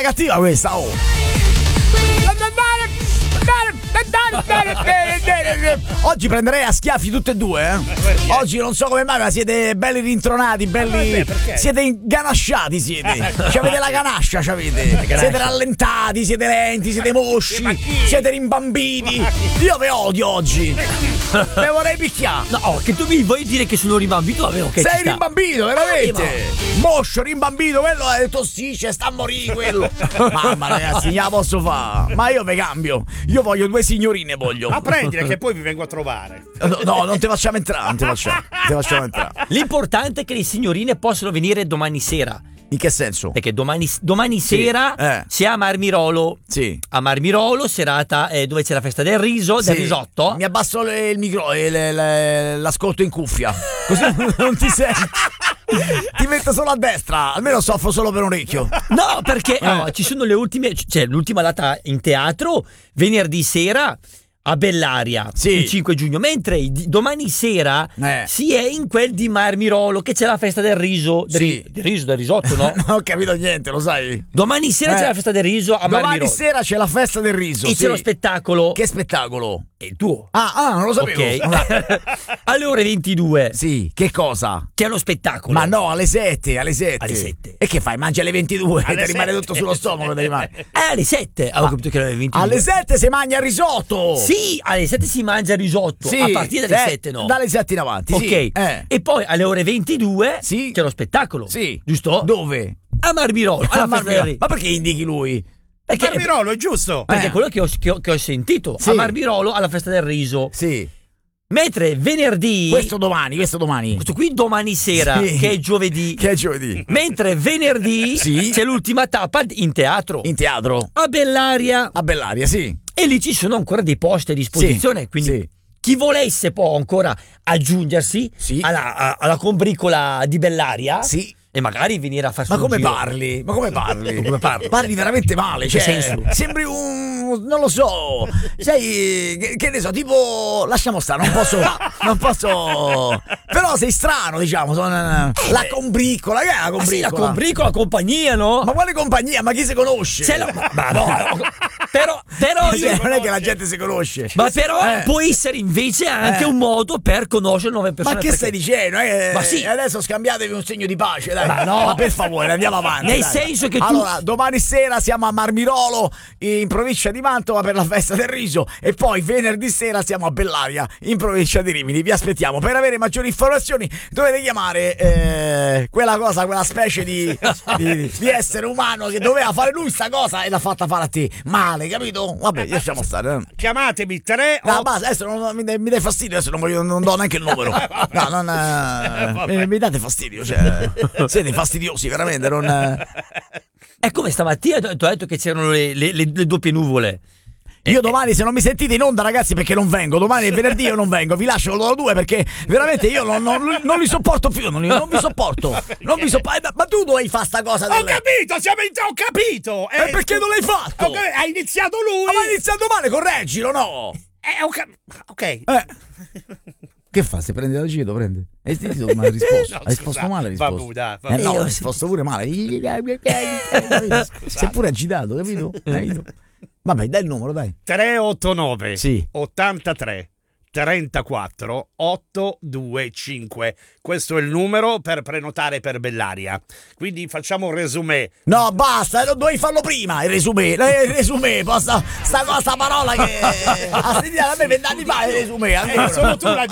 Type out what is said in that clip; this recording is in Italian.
cattiva questa, oh. Oggi prenderei a schiaffi tutte e due, eh? Oggi non so come mai, ma siete belli rintronati, belli. Siete inganasciati, siete. C'avete la ganascia, c'avete. Siete rallentati, siete lenti, siete mosci, siete rimbambiti. Io ve odio oggi. Me vorrei picchiare. No, che tu mi vuoi dire che sono rimbambito? Vabbè, ok. Sei rimbambito, veramente. Moscio, rimbambito, quello tossisce, sta a morire quello. Mamma, ragazzi, non la posso fare. Ma io ve cambio. Io voglio due signorine, voglio. Ma prendile che poi vi vengo a trovare. No, non ti facciamo entrare, non ti facciamo entrare. L'importante è che le signorine possano venire domani sera. In che senso? Perché domani sera siamo a Marmirolo. Sì. A Marmirolo, serata dove c'è la festa del riso, del risotto. Mi abbasso il micro l'ascolto in cuffia. Così non ti senti. Ti metto solo a destra, almeno soffro solo per un orecchio. No, perché ci sono le ultime. C'è l'ultima data in teatro, venerdì sera a Bellaria, il 5 giugno, mentre domani sera si è in quel di Marmirolo, che c'è la festa del riso, del risotto, no? Non ho capito niente, lo sai. Domani sera c'è la festa del riso a Marmirolo. Domani sera c'è la festa del riso. E c'è lo spettacolo. Che spettacolo? Il tuo. Ah, non lo sapevo. Ok. Alle ore 22. Sì, che cosa? C'è lo spettacolo. Ma no, alle 7. Alle 7. E che fai? Mangi alle 22 e ti rimane tutto sullo stomaco, ti rimane. Alle 7. Ho capito che era alle 22. Alle 7 si mangia il risotto. Sì, alle 7 si mangia il risotto. A partire dalle 7, no? Dalle 7 in avanti, ok. Sì. E poi alle ore 22 c'è lo spettacolo. Sì. Giusto? Dove? A Marmirolo. Ma perché indichi lui? Perché Marmirolo è giusto. Perché è quello che ho sentito. A Marmirolo alla festa del riso. Sì. Mentre venerdì. Questo domani. Questo qui domani sera, che è giovedì. Mentre venerdì c'è l'ultima tappa in teatro. In teatro. A Bellaria. A Bellaria, sì. E lì ci sono ancora dei posti a disposizione. Quindi chi volesse può ancora aggiungersi alla combricola di Bellaria. Sì. E magari venire a farsi Ma un come giro. parli? Come parli? Parli veramente male, Che cioè, senso? sembri non lo so, sei, che ne so, tipo, lasciamo stare, non posso, però sei strano, diciamo, la combricola, che è la combricola? Sì, la combricola, compagnia, no? Ma quale compagnia? Ma chi si conosce? Ma no, però non è che la gente si conosce. Ma però può essere invece anche un modo per conoscere nuove persone. Ma che stai dicendo? Ma sì. Adesso scambiatevi un segno di pace, dai. Ma no. Ma per favore, andiamo avanti. Nel senso che allora, domani sera siamo a Marmirolo, in provincia di Mantova, per la festa del riso, e poi venerdì sera siamo a Bellaria, in provincia di Rimini. Vi aspettiamo. Per avere maggiori informazioni dovete chiamare quella specie di essere umano che doveva fare lui sta cosa e l'ha fatta fare a te. Male, capito? Vabbè, lasciamo stare. Chiamatemi 3 No, basta, adesso mi dai fastidio, adesso non do neanche il numero. No, mi date fastidio, cioè. Siete fastidiosi, veramente, non. È come stamattina ti ho detto che c'erano le doppie nuvole. Io domani, se non mi sentite in onda, ragazzi, perché non vengo. Domani è venerdì, io non vengo. Vi lascio loro due perché veramente io non li sopporto più. Non vi sopporto. Ma tu dovevi fare sta cosa. Ho capito. E perché non l'hai fatto? Ha iniziato lui. Ma hai iniziato male, correggilo, no? Ok. Che fa? Se prende da giro, prende. Hai sentito come hai risposto? No, hai risposto male, hai risposto. No, hai risposto pure male. Sei pure agitato, capito? Vabbè, dai il numero, dai. 389 sì. 83 34 825. Questo è il numero per prenotare per Bellaria. Quindi facciamo un resumé. No, basta, non dovevi farlo prima. Il resumé, sta parola che a me 20 anni fa il resumé. Solo tu